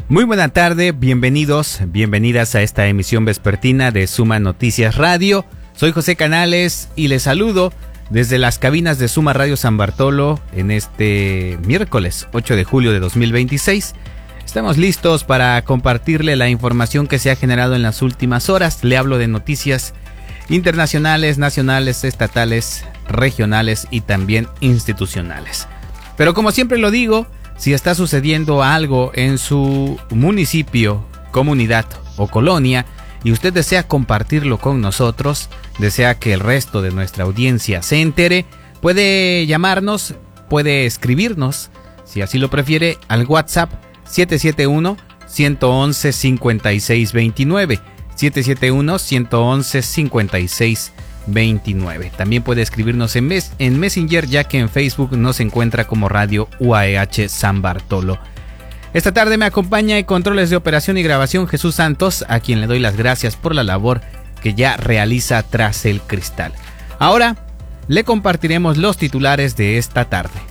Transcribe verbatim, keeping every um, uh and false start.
Muy buena tarde, bienvenidos, bienvenidas a esta emisión vespertina de Suma Noticias Radio. Soy José Canales y les saludo desde las cabinas de Suma Radio San Bartolo en este miércoles ocho de julio de dos mil veintiséis. Estamos listos para compartirle la información que se ha generado en las últimas horas. Le hablo de noticias internacionales, nacionales, estatales, regionales y también institucionales. Pero como siempre lo digo, si está sucediendo algo en su municipio, comunidad o colonia y usted desea compartirlo con nosotros, desea que el resto de nuestra audiencia se entere, puede llamarnos, puede escribirnos, si así lo prefiere, al WhatsApp siete siete uno, uno uno uno, cinco seis dos nueve, siete siete uno, uno uno uno, cinco seis dos nueve. También puede escribirnos en, mes, en Messenger, ya que en Facebook nos encuentra como Radio U A E H San Bartolo. Esta tarde me acompaña en controles de operación y grabación Jesús Santos, a quien le doy las gracias por la labor que ya realiza tras el cristal. Ahora le compartiremos los titulares de esta tarde.